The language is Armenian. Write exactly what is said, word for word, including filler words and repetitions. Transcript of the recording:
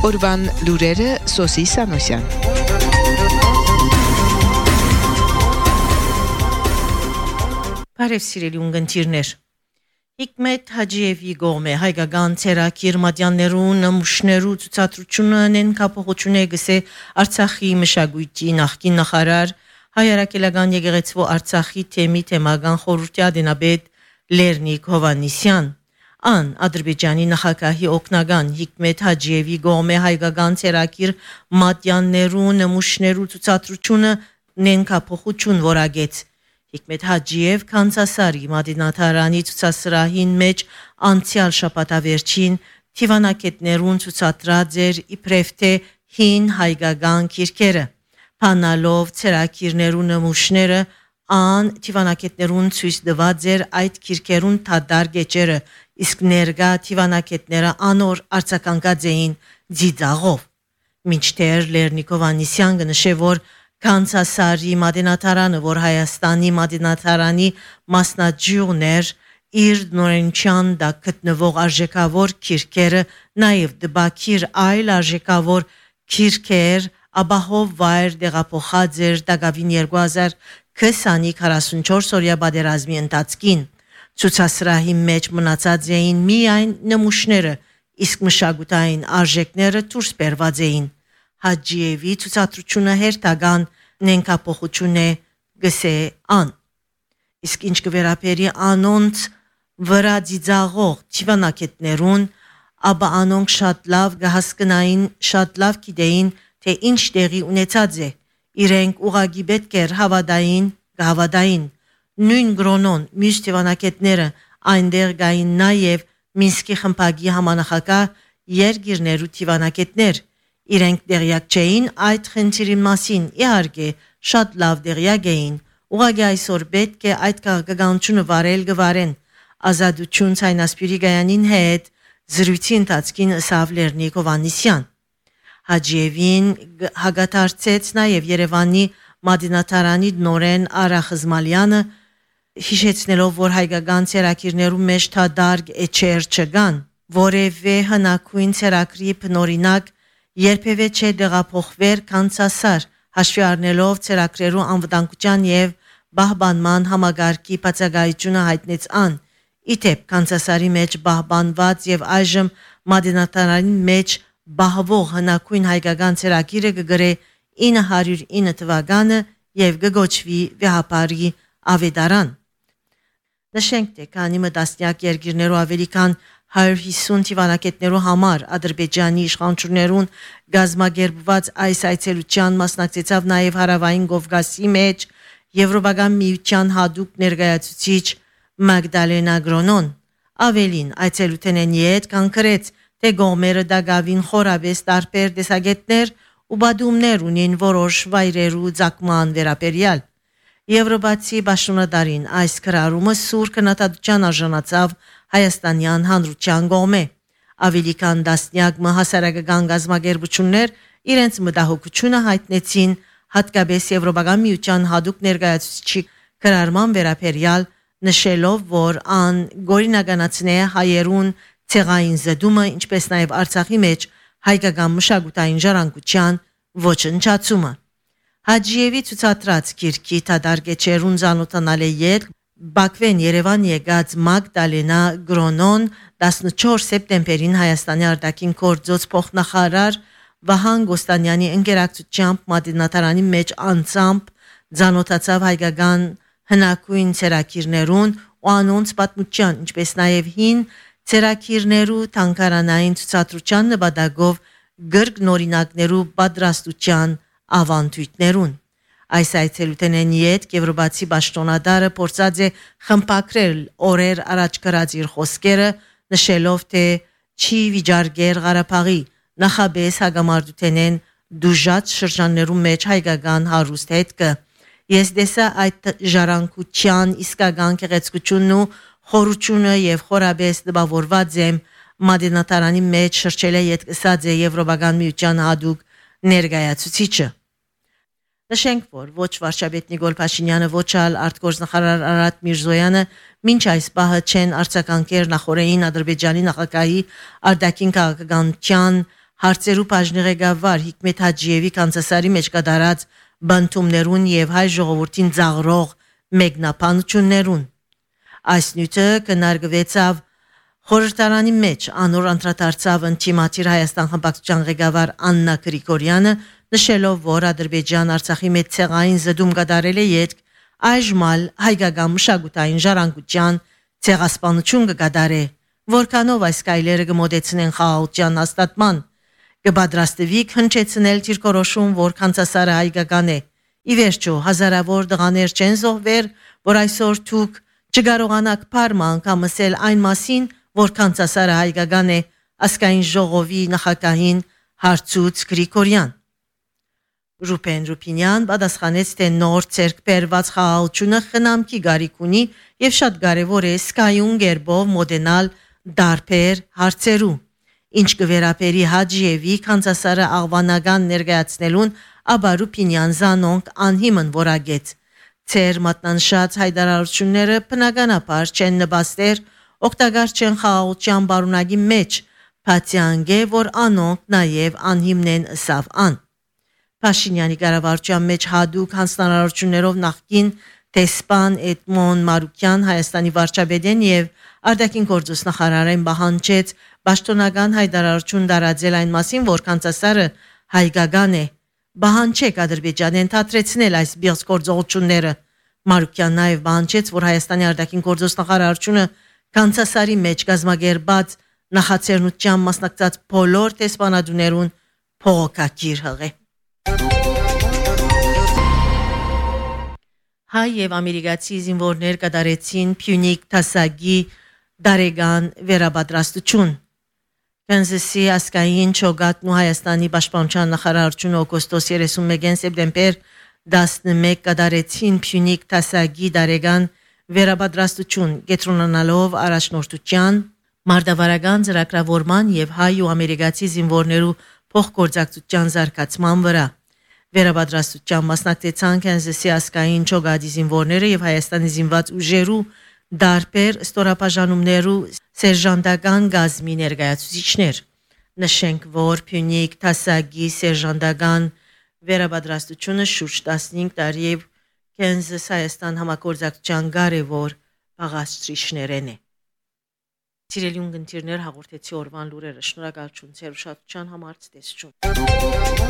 Օրվան լուրերը Սոսի Սանոսյան։ Բարև սիրելի ունգընտիրներ։ Հիկմետ Հաջիևի գողմե հայկական ցերակիր մատյաններու նմուշներու ցուցադրությունը նենկապողություն է գսե Արցախի մշակույթի նախկին նախարար հայրաքելական եկեղեցու Արցախի թեմի թեմական խորհրդի ադենաբեդ Լեռնիկ Հովանիսյան Ան Ադրբեջանի նախագահի օգնական Հիկմետ Հաջիևի գողմե հայկական ցերակիր մատյաններու նմուշներու ցուցադրությունը նենկապողություն որագեց Հիկմետ Հաջիև Կանցասարի Մադինաթարանի ցուցասրահին մեջ անցյալ շաբաթավերջին թիվանակետներուն ցուցադրած էր իբրև թե հին հայկական քիրքերը Փանալով ցերակիրներու նմուշները ան թիվանակետներուն ցույց տված էր այդ քիրքերուն թադար գեճերը իսկ ներկա թիվանակետները անոր արձագանքած էին ձիծաղով մինչդեռ Լեռնիկ Հովանիսյան գնշե որ Կանցասարի Մադինաթարանը, որ Հայաստանի Մադինաթարանի մասնաճյուղն էր, իր նորենչյան դա գտնվող արժեքավոր քիրքերը, նաև դբակիր այլ արժեքավոր քիրքեր, ապահով վայր դեղափոխած էր դակավին երկու հազար քսանի քառասունչորս օրյա պատերազմի ընթացքին։ Ցուցասրահի մեջ մնացած էին միայն նմուշները, իսկ մշակութային արժեքները դուրս բերված էին։ Հաջիևի ցուցադրությունը հերթական նենկապողություն է գսե ան իսկ ինչ կվերապերի անոնց վրա ձիծաղող թիվանակետներուն ապա անոնք շատ լավ կհասկնային շատ լավ գիտեին թե ինչ տեղի ունեցած է իրենք ուղագի պետք էր հավատային կհավատային նույն գրոնոն մյուս թիվանակետները այնտեղ գային նաև Մինսկի խմբակի համանախագահ երկիրներու թիվանակետներ Իրենք դեղյակ չէին այդ խնդիրի մասին, իհարկե, շատ լավ դեղյակ էին, ուղղակի այսօր պետք է այդ քաղաքականությունը վարել գվարեն, ազատություն ցայնասպիրի գայանին հետ, զրույցի ընթացքին ըսավ Լեռնիկ Հովանիսյան։ Հաջիևին հագաթարցեց նաև Երևանի Մադինաթարանի նորեն Արա Խզմալյանը, հիշեցնելով, որ հայկական ցերակիրներու մեջ թադարգ էջեր չկան, որևէ հնակույն ցերակրի բնօրինակ Երբևէ չէ դեղափոխվեր Կանցասար, հաշվի առնելով ցերակրերու անվտանգության եւ բահբանման համագարկի բացակայությունը հայտնեց ան։ Իթեպ Կանցասարի մեջ բահբանված եւ այժմ Մադինաթարանի մեջ բահվող հնակույն հայկական ցերակիրը կգրե ինը հարյուր ինը թվականը եւ կգոչվի վեհապարի ավետարան։ Նշենք թե քանի մտածնյակ երկիրներու ավելի քան հարյուր հիսուն թիվանակետներու համար Ադրբեջանի իշխանություններուն գազմագերբված այս այցելության մասնակցեցավ նաև հարավային Կովկասի մեջ Եվրոպական միության հատուկ ներկայացուցիչ Մագդալենա Գրոնոն ավելին այցելութենեն յետ կանգրեց թե գողմերը դակավին խորաբես տարբեր տեսակետներ ու բադումներ ունին որոշ վայրերու ցակման վերաբերյալ Եվրոպացի բաշնադարին այս կրարումը սուր քննադատության արժանացավ Հայաստանյան հանրության գոմե ավելի քան տասնյակ հասարակական գազագերբություններ իրենց մտահոգությունը հայտնեցին հատկապես Եվրոպական միության հատուկ ներկայացուցիչի կրարման վերաբերյալ նշելով որ ան գորինականացնե հայերուն ցեղային զդումը ինչպես նաև Արցախի մեջ հայկական մշակութային ժառանգության ոչնչացումը Հաջիևի ցուցադրած քիրքի թադարգեչերուն զանոթանալի յետ Բաքվեն Երևան եկած Մագդալենա Գրոնոն տասնչորս սեպտեմբերին Հայաստանի արտաքին գործոց փոխնախարար Վահան Գոստանյանի ընկերակցությամբ Մադինաթարանի մեջ անցամբ զանոթացավ հայկական հնակույն ցերակիրներուն ու անոնց պատմության ինչպես նաև հին ցերակիրներու թանգարանային ցուցադրության նպատակով գրգնորինակներու պատրաստության ավանդույթներուն Այս այցելութենեն յետ Եվրոպացի պաշտոնադարը փորձած է խմբակրել օրեր առաջ գրած իր խոսքերը նշելով թե չի վիճարկեր Ղարաբաղի նախաբես հագամարտութենեն դուժած շրջաններու մեջ հայկական հարուստ հետքը ես դեսա այդ ժառանգության իսկական գեղեցկությունն ու խորությունը եւ խորաբես դպավորված եմ Մադինաթարանի մեջ շրջել է յետքսած է Եվրոպական միության հատուկ ներկայացուցիչը Նշենք, որ ոչ վարչապետ Նիկոլ Փաշինյանը, ոչ ալ արտգործնախարար Արարատ Միրզոյանը մինչ այս պահը չեն արձագանքեր նախորդային Ադրբեջանի նախագահի արտաքին քաղաքականության հարցերու բաժնի ղեկավար Հիկմեթ Հաջիևի կանցասարի մեջ կատարած բանտումներուն եւ հայ ժողովրդին ծաղրող մեկնաբանություններուն։ Այս նյութը կնարգվեցավ խորհրդարանի մեջ անոր անդրադարձավ ընտիմատիր Հայաստան խմբակցության ղեկավար Աննա Գրիգորյանը, նշելով, որ Ադրբեջան Արցախի մեջ ցեղային զդում կատարել է յետք այժմալ հայկական մշակութային ժառանգության ցեղասպանություն կկատարե, որքանով այս կայլերը կմոտեցնեն խաղաղության հաստատման, կպատրաստվի հնչեցնել դիրքորոշում, որ կանցասարը հայկական է։ Ի վերջո, հազարավոր դղաներ չեն զոհվել, որ այսօր դուք չկարողանաք փառման կամ ասել այն մասին, որ կանցասարը հայկական է, ասկային ժողովի նախագահին հարցուց Գրիգորյան։ Ռուբեն Ռուբինյան պատասխանեց, թե նոր ցերկ բերված խաղաղությունը խնամքի գարիք ունի եւ շատ կարեւոր է սկայուն գերբով մոդենալ դարբեր հարցերու։ Ինչ կվերապերի Հաջիևի կանցասարը աղվանական ներկայացնելուն, ապա Ռուբինյան զանոնք անհիմն որագեց։ Ցեր մատնանշած հայտարարությունները բնականաբար չեն նպաստեր, օգտակար չեն խաղաղության բարունակի մեջ, բացի անգե, որ անոնք նաև անհիմն են ըսավ ան։ Փաշինյանի կառավարության մեջ հadoop հանձնարարություններով նախկին դեսպան Էդմոն Մարուկյան, Հայաստանի վարչապետեն եւ արտաքին գործոս նախարարին պահանջեց պաշտոնական հայտարարություն տարածել այն մասին, որ կանցասարը հայկական է։ Պահանջեք Ադրբեջանին թատրեցնել այս բիզգործողությունները։ Մարուկյան նաև պահանջեց, որ Հայաստանի արտաքին գործոս նախարարությունը կանցասարի մեջ կազմակերպած նախաձեռնության մասնակցած բոլոր դեսպանատուներուն փողոքագիր հղե։ Հայ եւ ամերիկացի զինվորներ կատարեցին Փյունիկ Թասագի դարեգան վերապատրաստություն։ Կանզասի ասկային չոգատն ու Հայաստանի պաշտպանության նախարարությունը օգոստոս երեսունմեկին սեպտեմբեր տասնմեկ կատարեցին Փյունիկ Թասագի դարեգան վերապատրաստություն, կենտրոնանալով առաջնորդության, մարտավարական ծրագրավորման եւ հայ ու ամերիկացի զինվորներու փոխգործակցության զարգացման վրա։ Վերապատրաստության մասնակցեցան Կանզասի ասկային չոգատի զինվորները եւ Հայաստանի զինված ուժերու դարբեր ստորապաժանումներու սերժանտական գազմի ներկայացուցիչներ։ Նշենք, որ Փյունիկ Թասագի սերժանտական վերապատրաստությունը շուրջ տասնհինգ տարի եւ Կանզաս Հայաստան համագործակցության կարևոր բաղադրիչներն է։ Սիրելի ունգընտիրներ, հաղորդեցի օրվան լուրերը։ Շնորհակալություն ձեր ուշադրության համար, ցտեսություն։